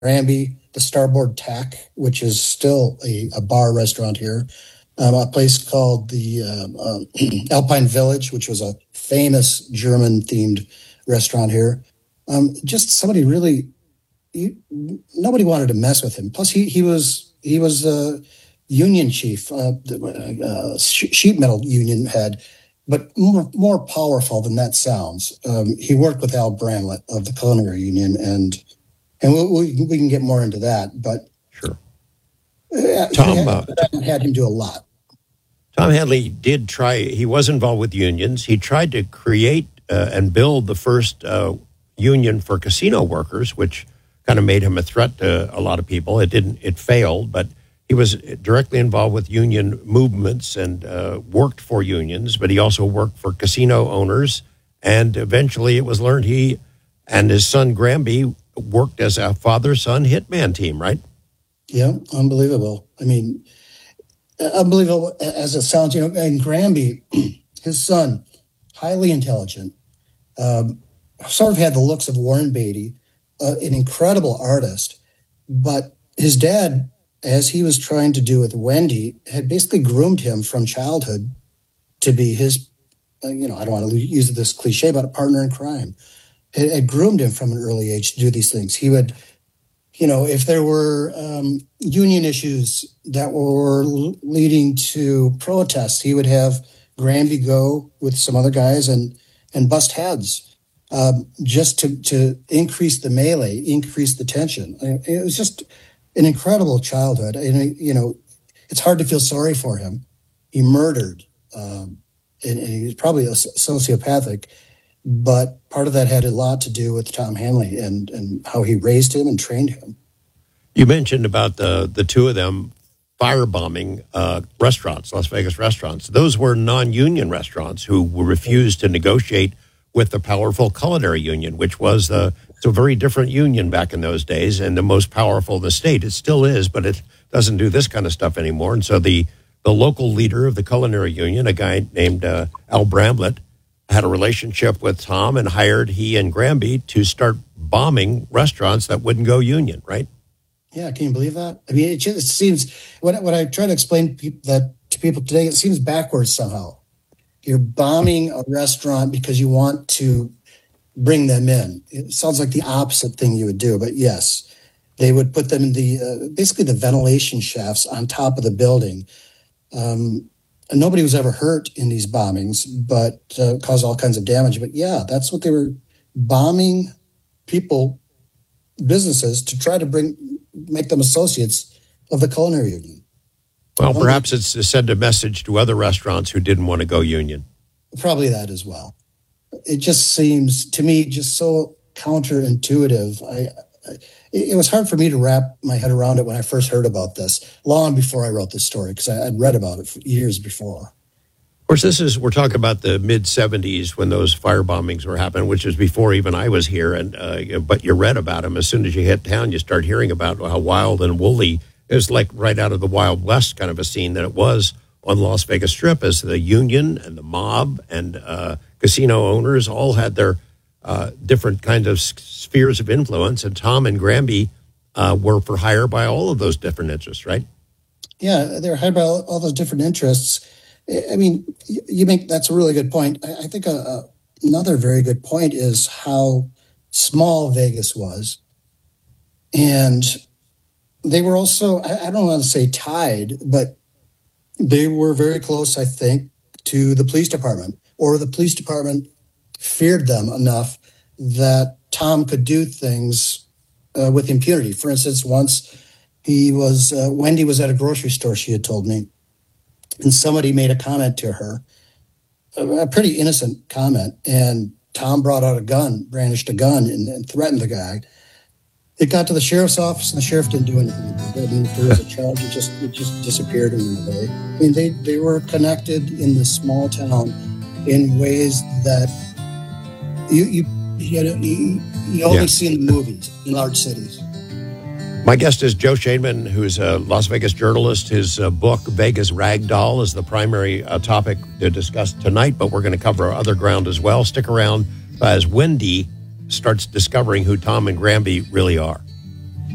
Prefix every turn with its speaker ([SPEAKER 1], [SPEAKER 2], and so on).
[SPEAKER 1] Granby, the Starboard Tack, which is still a bar restaurant here. A place called the Alpine Village, which was a famous German-themed restaurant here. Just somebody really, nobody wanted to mess with him. Plus, he was union chief, sheet metal union head, but more powerful than that sounds. He worked with Al Bramlett of the Culinary Union, and we can get more into that. But
[SPEAKER 2] sure,
[SPEAKER 1] Tom had him do a lot.
[SPEAKER 2] Tom Hadley did try. He was involved with unions. He tried to create and build the first union for casino workers, which kind of made him a threat to a lot of people. It failed, but he was directly involved with union movements and worked for unions, but he also worked for casino owners. And eventually it was learned he and his son Granby worked as a father-son hitman team, right?
[SPEAKER 1] Yeah, unbelievable. I mean, unbelievable as it sounds, and Granby, his son, highly intelligent, sort of had the looks of Warren Beatty, an incredible artist, but his dad, as he was trying to do with Wendy, had basically groomed him from childhood to be his, I don't want to use this cliche, but a partner in crime. Had groomed him from an early age to do these things. He would, if there were union issues that were leading to protests, he would have Granby go with some other guys and bust heads just to increase the melee, increase the tension. It was just an incredible childhood. And, it's hard to feel sorry for him. He murdered, and he was probably sociopathic, but part of that had a lot to do with Tom Hadley and how he raised him and trained him.
[SPEAKER 2] You mentioned about the two of them firebombing restaurants, Las Vegas restaurants. Those were non-union restaurants who refused to negotiate with the powerful Culinary Union, which was it's a very different union back in those days and the most powerful in the state. It still is, but it doesn't do this kind of stuff anymore. And so the local leader of the Culinary Union, a guy named Al Bramlett, had a relationship with Tom and hired he and Granby to start bombing restaurants that wouldn't go union, right?
[SPEAKER 1] Yeah, can you believe that? I mean, it seems, when I try to explain that to people today, it seems backwards somehow. You're bombing a restaurant because you want to bring them in. It sounds like the opposite thing you would do, but yes, they would put them in basically the ventilation shafts on top of the building. And nobody was ever hurt in these bombings, but caused all kinds of damage. But yeah, that's what they were bombing people, businesses, to try to make them associates of the Culinary Union.
[SPEAKER 2] Well, perhaps it's to send a message to other restaurants who didn't want to go union.
[SPEAKER 1] Probably that as well. It just seems to me just so counterintuitive. It was hard for me to wrap my head around it when I first heard about this, long before I wrote this story, because I'd read about it for years before.
[SPEAKER 2] Of course, we're talking about the mid-'70s when those firebombings were happening, which is before even I was here. But you read about them. As soon as you hit town, you start hearing about how wild and woolly. It was like right out of the Wild West kind of a scene that it was on Las Vegas Strip, as the union and the mob and casino owners all had their different kinds of spheres of influence. And Tom and Granby were for hire by all of those different interests, right?
[SPEAKER 1] Yeah, they were hired by all those different interests. I mean, that's a really good point. I think another very good point is how small Vegas was. And they were also, I don't want to say tied, but they were very close, I think, to the police department, or the police department feared them enough that Tom could do things with impunity. For instance, once Wendy was at a grocery store, she had told me, and somebody made a comment to her, a pretty innocent comment, and Tom brought out a gun, brandished a gun, and threatened the guy. It got to the sheriff's office, and the sheriff didn't do anything about it. I mean, if there was a charge, it just disappeared in a way. I mean, they were connected in this small town in ways that you only see in the movies in large cities.
[SPEAKER 2] My guest is Joe Shainman, who's a Las Vegas journalist. His book, Vegas Ragdoll, is the primary topic to discuss tonight, but we're going to cover other ground as well. Stick around as Wendy starts discovering who Tom and Granby really are.